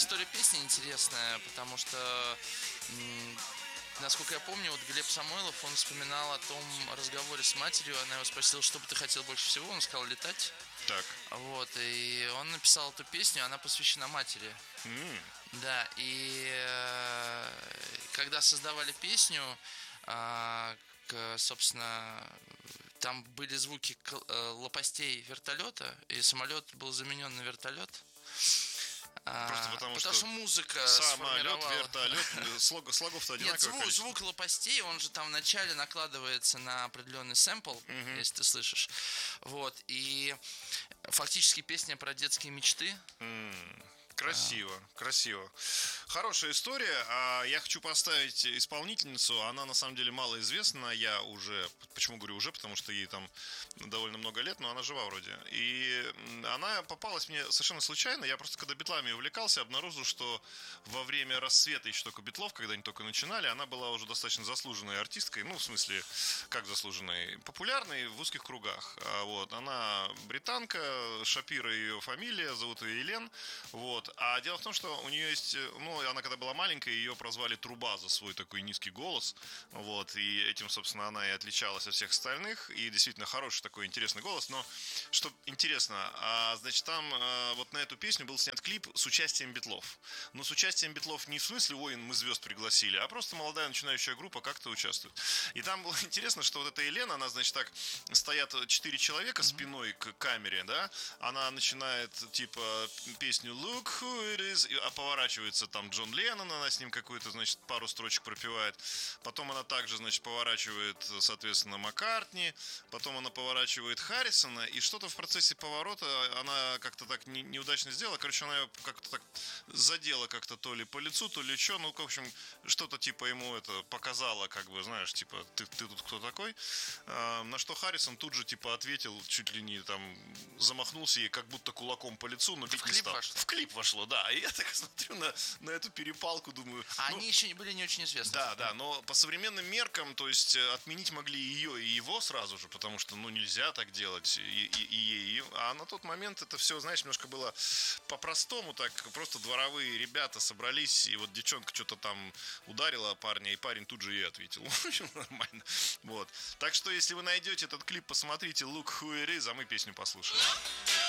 история песни интересная, потому что, насколько я помню, вот Глеб Самойлов, он вспоминал о том разговоре с матерью, она его спросила, что бы ты хотел больше всего, он сказал летать. Так. Вот, и он написал эту песню, она посвящена матери. Да, и когда создавали песню, собственно, там были звуки лопастей вертолета, и самолет был заменен на вертолет. Просто потому что музыка самолет, сформировала... вертолет, слогов-то одинаковое. Нет, звук лопастей, он же там вначале накладывается на определенный сэмпл, если ты слышишь. Вот, и фактически песня про детские мечты. Красиво, красиво. Хорошая история. Я хочу поставить исполнительницу. Она на самом деле малоизвестна. Я уже, почему говорю уже, потому что ей там довольно много лет, но она жива вроде. И она попалась мне совершенно случайно. Я просто когда битлами увлекался, обнаружил, что во время расцвета еще только битлов, когда они только начинали, она была уже достаточно заслуженной артисткой. Ну, в смысле, как заслуженной? Популярной в узких кругах. Вот. Она британка, Шапира ее фамилия, зовут ее Елен. Вот. А дело в том, что у нее есть, ну, она когда была маленькая, ее прозвали Труба за свой такой низкий голос, вот, и этим, собственно, она и отличалась от всех остальных, и действительно хороший такой интересный голос, но, что интересно, значит, там вот на эту песню был снят клип с участием битлов, но с участием битлов не в смысле, ой, мы звезд пригласили, а просто молодая начинающая группа как-то участвует, и там было интересно, что вот эта Елена, она, значит, так, стоят 4 человека спиной к камере, да, она начинает, типа, песню «Look who it is», а поворачивается там Джон Леннон, она с ним какую-то, значит, пару строчек пропевает. Потом она также, значит, поворачивает, соответственно, Маккартни. Потом она поворачивает Харрисона. И что-то в процессе поворота она как-то так неудачно сделала. Короче, она как-то так задела как-то то ли по лицу, то ли что. Ну, в общем, что-то типа ему это показала, как бы, знаешь, типа, ты тут кто такой? На что Харрисон тут же, типа, ответил, чуть ли не там, замахнулся ей как будто кулаком по лицу, но бить не стал. В клип вошло, да. И я так смотрю на эту перепалку, думаю... Они еще были не очень известны. Да, но по современным меркам, то есть отменить могли ее и его сразу же, потому что, ну, нельзя так делать и ей. А на тот момент это все, знаешь, немножко было по-простому, так просто дворовые ребята собрались, и вот девчонка что-то там ударила парня, и парень тут же ей ответил. В общем, нормально. Вот. Так что, если вы найдете этот клип, посмотрите «Look Who It Is», а мы песню послушаем.